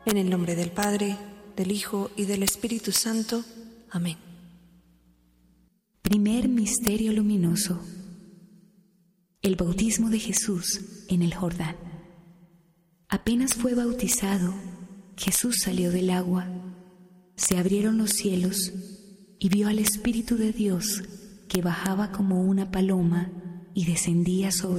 En el nombre del Padre, del Hijo y del Espíritu Santo. Amén. Primer misterio luminoso: el bautismo de Jesús en el Jordán. Apenas fue bautizado, Jesús salió del agua, se abrieron los cielos y vio al Espíritu de Dios que bajaba como una paloma y descendía sobre